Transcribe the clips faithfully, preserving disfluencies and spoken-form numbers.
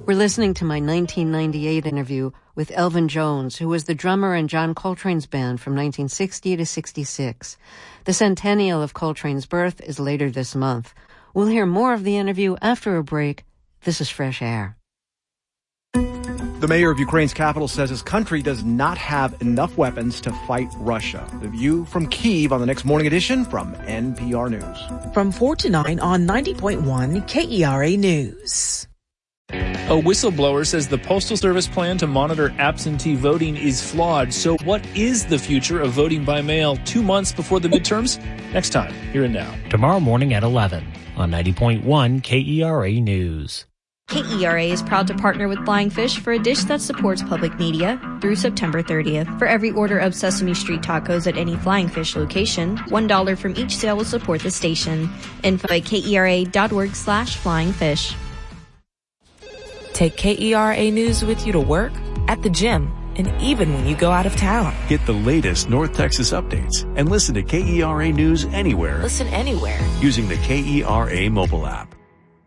We're listening to my nineteen ninety-eight interview with Elvin Jones, who was the drummer in John Coltrane's band from nineteen sixty to sixty-six. The centennial of Coltrane's birth is later this month. We'll hear more of the interview after a break. This is Fresh Air. The mayor of Ukraine's capital says his country does not have enough weapons to fight Russia. The View from Kyiv on the next morning edition from N P R News. From four to nine on ninety point one K E R A News. A whistleblower says the Postal Service plan to monitor absentee voting is flawed. So what is the future of voting by mail two months before the midterms? Next time, here and now. Tomorrow morning at eleven on ninety point one K E R A News. K E R A is proud to partner with Flying Fish for a dish that supports public media through September thirtieth. For every order of Sesame Street tacos at any Flying Fish location, one dollar from each sale will support the station. Info at kera.org slash flying fish. Take K E R A News with you to work, at the gym, and even when you go out of town. Get the latest North Texas updates and listen to K E R A News anywhere. Listen anywhere. Using the K E R A mobile app.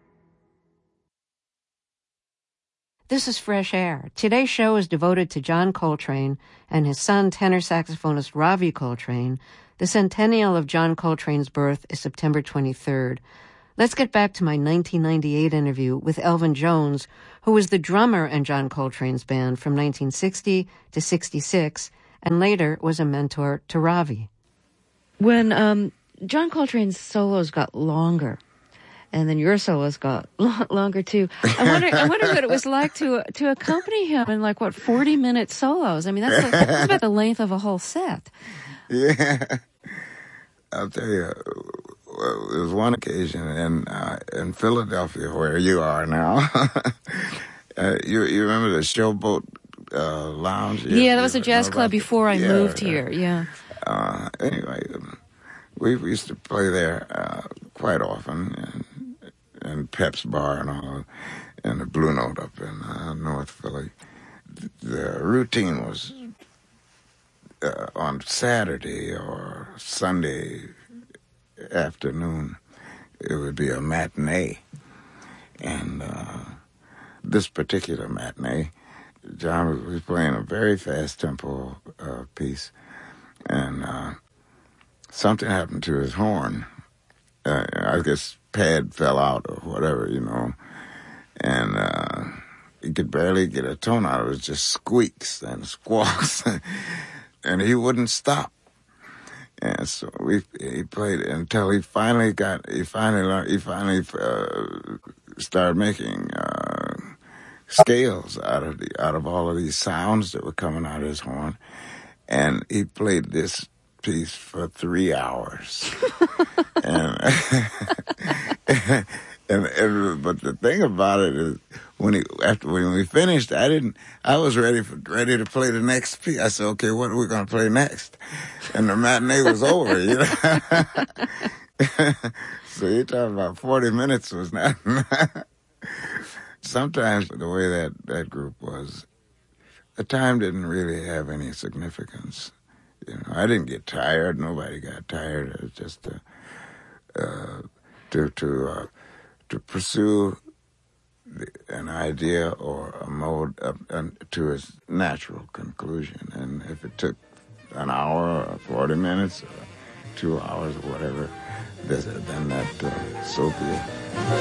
This is Fresh Air. Today's show is devoted to John Coltrane and his son, tenor saxophonist Ravi Coltrane. The centennial of John Coltrane's birth is September twenty-third. Let's get back to my nineteen ninety-eight interview with Elvin Jones, who was the drummer in John Coltrane's band from nineteen sixty to sixty-six, and later was a mentor to Ravi. When um, John Coltrane's solos got longer, and then your solos got longer too, I wonder, I wonder what it was like to to accompany him in like what forty minute solos. I mean, that's, like, that's about the length of a whole set. Yeah, I'll tell you. Well, there was one occasion in uh, in Philadelphia where you are now. uh, you you remember the Showboat uh, Lounge? Yeah, yeah, that was a jazz club before I yeah, moved yeah. here. Yeah. Uh, anyway, um, we used to play there uh, quite often, in, in Pep's Bar and all, and the Blue Note up in uh, North Philly. The routine was uh, on Saturday or Sunday afternoon, it would be a matinee. And uh, this particular matinee, John was playing a very fast tempo uh, piece, and uh, something happened to his horn. Uh, I guess pad fell out or whatever, you know, and uh, he could barely get a tone out. It was just squeaks and squawks, and he wouldn't stop. And so we he played until he finally got he finally learned he finally uh, started making uh, scales out of the out of all of these sounds that were coming out of his horn, and he played this piece for three hours. and, and and but the thing about it is, when he after when we finished, I didn't. I was ready for ready to play the next piece. I said, "Okay, what are we going to play next?" And the matinee was over, you know. So you're talking about forty minutes was not. Sometimes the way that that group was, the time didn't really have any significance. You know, I didn't get tired. Nobody got tired. It was just to uh, to to, uh, to pursue an idea or a mode up, uh, to its natural conclusion. And if it took an hour or forty minutes or two hours or whatever, then that uh, so be it.